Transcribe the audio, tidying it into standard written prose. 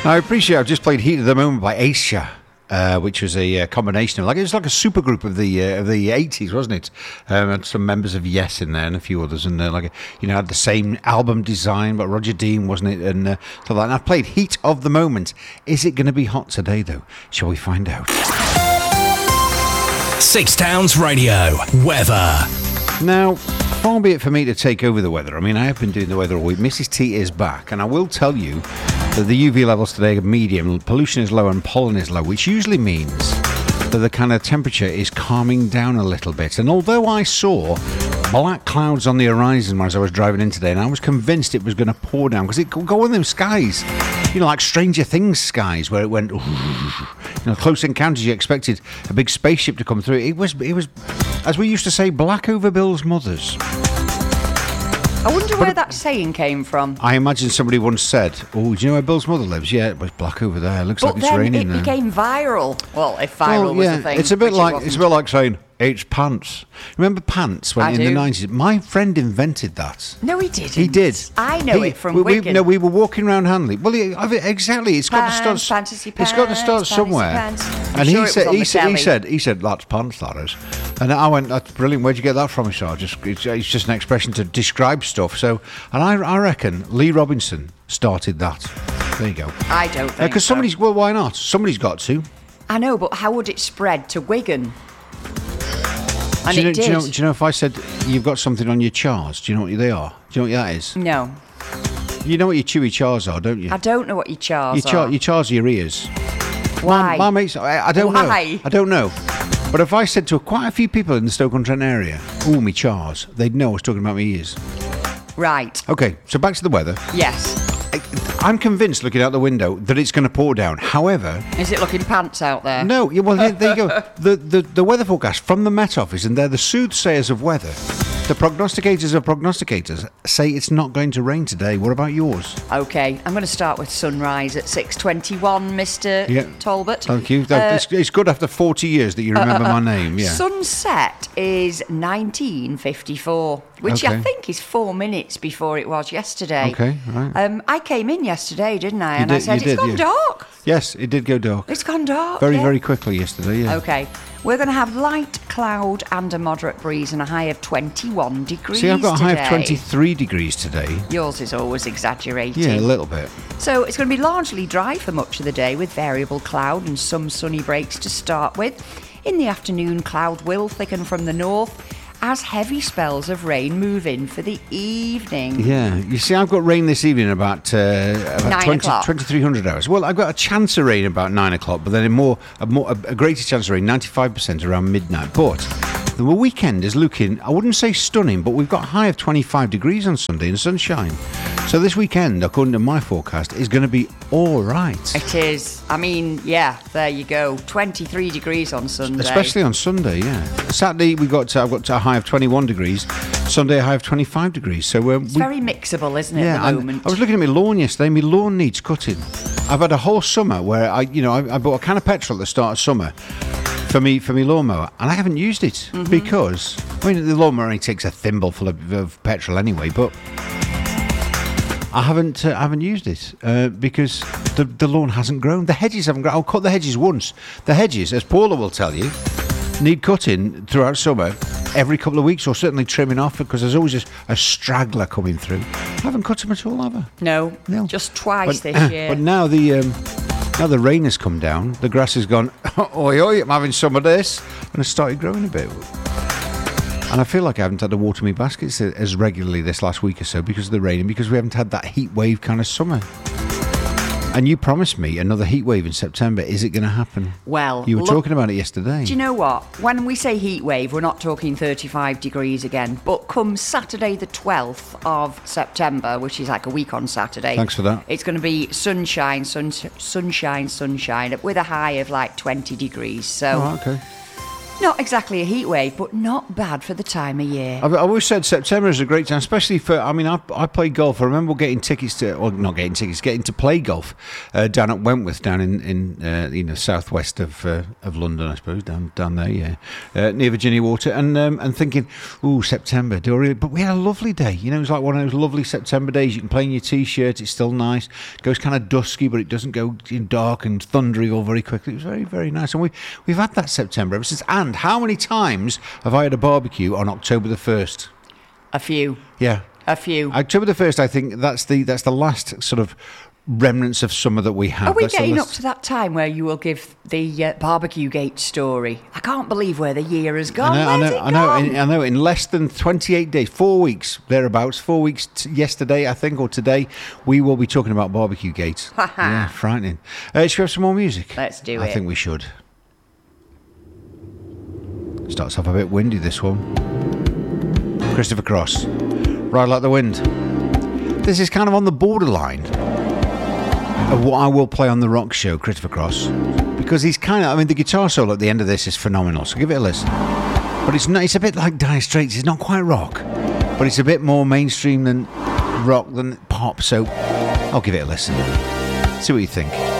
I appreciate I've just played Heat of the Moment by Asia. Which was a combination of it was like a supergroup of the 80s, wasn't it? And some members of Yes in there and a few others, and had the same album design, but Roger Dean, wasn't it? And so like, and I played Heat of the Moment. Is it going to be hot today though? Shall we find out? Six Towns Radio weather. Now, far be it for me to take over the weather. I mean, I have been doing the weather all week. Mrs. T is back, and I will tell you that the UV levels today are medium, pollution is low and pollen is low, which usually means that the kind of temperature is calming down a little bit. And although I saw black clouds on the horizon as I was driving in today, and I was convinced it was going to pour down, because it could go on them skies, like Stranger Things skies, where it went, Close Encounters, you expected a big spaceship to come through. It was, as we used to say, black over Bill's mothers. I wonder where that saying came from. I imagine somebody once said, "Oh, do you know where Bill's mother lives?" Yeah, it was black over there. It looks like it's raining there. But then it became viral. Well, if viral was a thing. It's a bit like saying it's pants. Remember pants in the 90s? My friend invented that. No, he didn't. He did. I know it from Wigan. We were walking around Hanley. Well, exactly. It's got to start. Fantasy it's got to start somewhere. And he said, "That's pants, that is." And I went, "That's brilliant. Where'd you get that from?" So it's just an expression to describe stuff. So, and I reckon Lee Robinson started that. There you go. I don't think because somebody's. Well, why not? Somebody's got to. I know, but how would it spread to Wigan? And do you know if I said you've got something on your chars, do you know what they are? Do you know what that is? No. You know what your chewy chars are, don't you? I don't know what your chars are. Your chars are your ears. Why? My mates, I don't know. Why? I don't know. But if I said to quite a few people in the Stoke-on-Trent area, "Ooh, me chars," they'd know I was talking about my ears. Right. Okay, so back to the weather. Yes. I'm convinced, looking out the window, that it's going to pour down. However... Is it looking pants out there? No, well, there you go. The weather forecast from the Met Office, and they're the soothsayers of weather. The prognosticators of prognosticators say it's not going to rain today. What about yours? OK, I'm going to start with sunrise at 6:21, Mr. Talbot. Thank you. It's good after 40 years that you remember my name, yeah. Sunset is 19:54, which I think is 4 minutes before it was yesterday. OK, right. I came in yesterday, didn't I? I said, it's gone dark. Yes, it did go dark. It's gone dark. Very, very quickly yesterday, yeah. OK. We're going to have light cloud and a moderate breeze and a high of 21 degrees. See, I've got a high today. of 23 degrees today. Yours is always exaggerating. Yeah, a little bit. So it's going to be largely dry for much of the day with variable cloud and some sunny breaks to start with. In the afternoon, cloud will thicken from the north as heavy spells of rain move in for the evening. Yeah, you see, I've got rain this evening about 2300 hours. Well, I've got a chance of rain about 9 o'clock, but then a greater chance of rain, 95% around midnight. But the weekend is looking, I wouldn't say stunning, but we've got a high of 25 degrees on Sunday and sunshine. So this weekend, according to my forecast, is going to be all right. It is. I mean, yeah, there you go. 23 degrees on Sunday. Especially on Sunday, yeah. Saturday, I've got a high of 21 degrees. Sunday, a high of 25 degrees. So it's very mixable, isn't it, at the moment? I was looking at my lawn yesterday. My lawn needs cutting. I've had a whole summer where I bought a can of petrol at the start of summer for me lawnmower, and I haven't used it because the lawnmower only takes a thimbleful of petrol anyway, but I haven't used it because the lawn hasn't grown. The hedges haven't grown. I'll cut the hedges once. The hedges, as Paula will tell you, need cutting throughout summer every couple of weeks, or certainly trimming off, because there's always a straggler coming through. I haven't cut them at all, have I? No. Just twice this year. But now the rain has come down, the grass has gone, oi, oi, I'm having some of this, and it's started growing a bit. And I feel like I haven't had to water my baskets as regularly this last week or so because of the rain and because we haven't had that heat wave kind of summer. And you promised me another heat wave in September. Is it going to happen? Well, you were talking about it yesterday. Do you know what? When we say heat wave, we're not talking 35 degrees again. But come Saturday the 12th of September, which is like a week on Saturday. Thanks for that. It's going to be sunshine, sunshine with a high of like 20 degrees. So, okay. Not exactly a heat wave, but not bad for the time of year. I've always said September is a great time, especially for, I play golf. I remember getting to play golf down at Wentworth, down in southwest of London, I suppose, down there, near Virginia Water, and thinking, ooh, September, do I really? But we had a lovely day. It was like one of those lovely September days. You can play in your T-shirt, it's still nice. It goes kind of dusky, but it doesn't go dark and thundery all very quickly. It was very, very nice. And we've had that September ever since. And how many times have I had a barbecue on October the 1st? A few. Yeah. A few. October the 1st, I think that's the last sort of remnants of summer that we have. Are we getting up to that time where you will give the barbecue gate story? I can't believe where the year has gone. I know. In less than 28 days, 4 weeks, thereabouts, 4 weeks yesterday, I think, or today, we will be talking about barbecue gate. Yeah, frightening. Should we have some more music? Let's do it. I think we should. Starts off a bit windy, this one. Christopher Cross, Ride Like the Wind. This is kind of on the borderline of what I will play on the rock show, Christopher Cross, because he's the guitar solo at the end of this is phenomenal, so give it a listen. But it's a bit like Dire Straits. It's not quite rock, but it's a bit more mainstream than rock, than pop, so I'll give it a listen. See what you think.